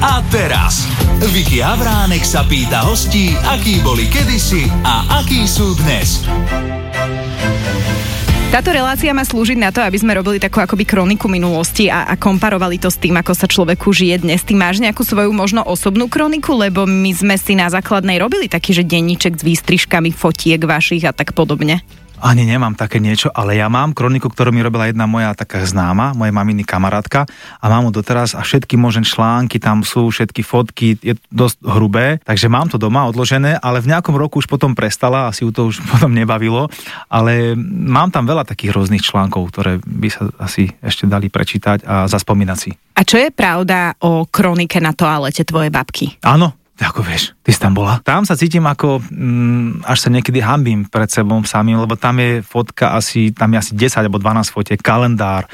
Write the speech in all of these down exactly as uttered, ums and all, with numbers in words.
a teraz. Vicky Havránek sa pýta hostí, akí boli kedysi a akí sú dnes. Táto relácia má slúžiť na to, aby sme robili takú akoby kroniku minulosti a, a komparovali to s tým, ako sa človeku žije dnes. Ty máš nejakú svoju možno osobnú kroniku, lebo my sme si na základnej robili taký, že denníček s výstrižkami fotiek vašich a tak podobne. Ani nemám také niečo, ale ja mám kroniku, ktorú mi robila jedna moja taká známa, moja maminy kamarátka a mám ju doteraz a všetky možné články, tam sú všetky fotky, je dosť hrubé, takže mám to doma odložené, ale v nejakom roku už potom prestala, asi ju to už potom nebavilo, ale mám tam veľa takých rôznych článkov, ktoré by sa asi ešte dali prečítať a zaspomínať si. A čo je pravda o kronike na toalete tvojej babky? Áno. Ako vieš, ty si tam bola. Tam sa cítim ako, mm, až sa niekedy hanbím pred sebou samým, lebo tam je fotka asi, tam je asi desať alebo dvanásť fotiek, kalendár,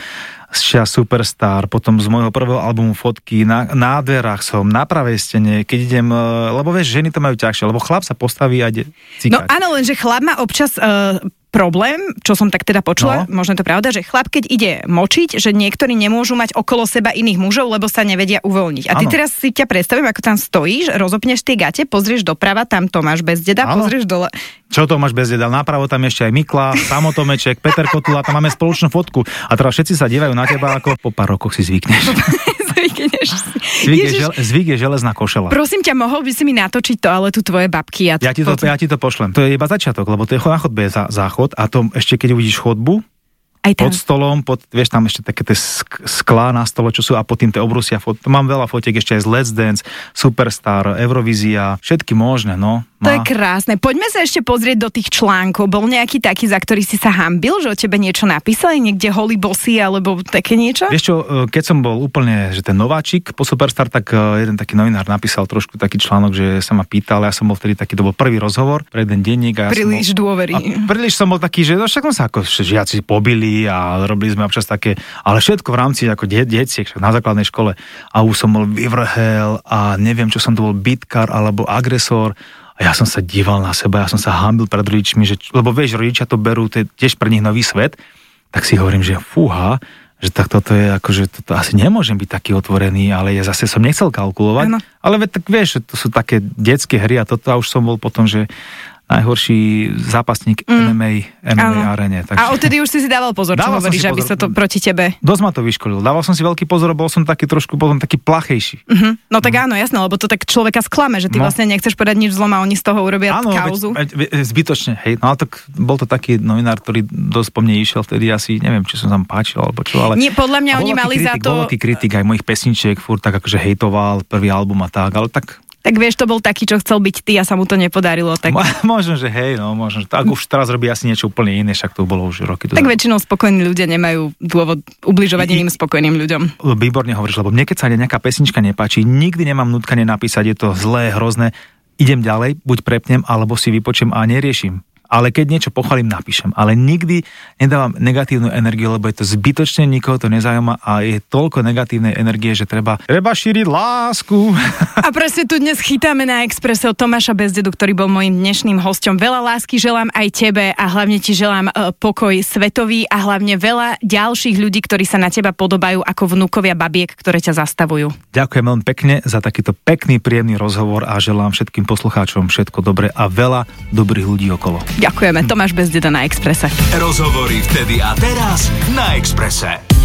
z Superstar, potom z môjho prvého albumu fotky, na, na dverách som, na pravej stene, keď idem, lebo vieš, ženy to majú ťažšie, lebo chlap sa postaví a ide cikať. No áno, lenže chlap má občas uh, problém, čo som tak teda počula, no. Možno je to pravda, že chlap, keď ide močiť, že niektorí nemôžu mať okolo seba iných mužov, lebo sa nevedia uvoľniť. A ty ano. Teraz si ťa predstavím, ako tam stojíš, rozopneš tie gate, pozrieš doprava, tam Tomáš Bezdeda, ano. Pozrieš dole. Čo Tomáš Bezdeda? Napravo tam ešte aj Mikla, Samo Tomeček, Peter Kotula, tam máme spoločnú fotku. A teraz všetci sa dívajú na teba, ako po pár rokoch si zvykneš. Zvykneš si. Zvyk je, žel, zvyk je železná košela. Prosím ťa, mohol by si mi natočiť to, ale tu tvoje babky. Ja, ja, ti to, ja ti to pošlem. To je iba začiatok, lebo to je na chodbe za, záchod a to ešte keď uvidíš chodbu, pod stolom, pod, vieš, tam ešte také tie sk- sklá na stole, čo sú a pod tým tie obrusia fot. Mám veľa fotiek ešte aj z Let's Dance, Superstar, Eurovízia, všetky možné, no. To je krásne. Poďme sa ešte pozrieť do tých článkov. Bol nejaký taký, za ktorý si sa hanbil, že o tebe niečo napísali? Niekde holý bosy alebo také niečo? Vieš čo, keď som bol úplne, že ten nováčik po Superstar, tak jeden taký novinár napísal trošku taký článok, že sa ma pýtal, ja som bol vtedy taký, to bol prvý rozhovor pre jeden denník. A ja príliš bol, dôvery. A príliš som bol taký, že no, však sa ako žiaci pobili a robili sme občas také, ale všetko v rámci ako de- detiek, na základnej škole. A už som bol vyvrhel a neviem, čo som to bol, bitkar alebo agresor. A ja som sa díval na seba, ja som sa hanbil pred rodičmi, že, lebo vieš, rodičia to berú, to je tiež pre nich nový svet, tak si hovorím, že fúha, že tak toto je akože, toto asi nemôžem byť taký otvorený, ale ja zase som nechcel kalkulovať, ano. Ale tak vieš, to sú také detské hry a toto a už som bol potom, že najhorší zápasník mm. em em á, em em á aréne. Takže... A odtedy už si si dával pozor, čo hovoríš, aby sa to proti tebe... Dosť ma to vyškolil. Dával som si veľký pozor, bol som taký trošku, bol som taký plachejší. Mm-hmm. No tak mm. áno, jasné, lebo to tak človeka sklame, že ty no. vlastne nechceš povedať nič zlom a oni z toho urobia áno, kauzu. Áno, zbytočne, hej. No ale tak bol to taký novinár, ktorý dosť po mne išiel vtedy asi, neviem, či som tam páčil, alebo čo, ale... Nie, podľa mňa oni mali kritik, za to... Bol taký kritik aj mojich pesničiek, furt tak akože hejtoval prvý album a tak, ale tak... Tak vieš, to bol taký, čo chcel byť ty a sa mu to nepodarilo. Tak... Mo- možno, že hej, no možno, že tak už teraz robí asi niečo úplne iné, však to bolo už roky. Tak väčšinou spokojní ľudia nemajú dôvod ubližovať iným spokojným ľuďom. Výborne hovoríš, lebo mne keď sa nejaká pesnička nepáči, nikdy nemám nutkanie napísať, je to zlé, hrozné, idem ďalej, buď prepnem, alebo si vypočujem a neriešim. Ale keď niečo pochválim, napíšem. Ale nikdy nedávam negatívnu energiu, lebo je to zbytočne, nikoho to nezaujíma a je toľko negatívnej energie, že treba, treba šíriť lásku. A presne tu dnes chytáme na Expresse od Tomáša Bezdedu, ktorý bol mojím dnešným hosťom. Veľa lásky želám aj tebe a hlavne ti želám uh, pokoj svetový a hlavne veľa ďalších ľudí, ktorí sa na teba podobajú ako vnúkovia babiek, ktoré ťa zastavujú. Ďakujem veľmi pekne za takýto pekný, príjemný rozhovor a želám všetkým poslucháčom všetko dobré a veľa dobrých ľudí okolo. Ďakujeme. Tomáš Bezdeda na Expresse. Rozhovory vtedy a teraz na Expresse.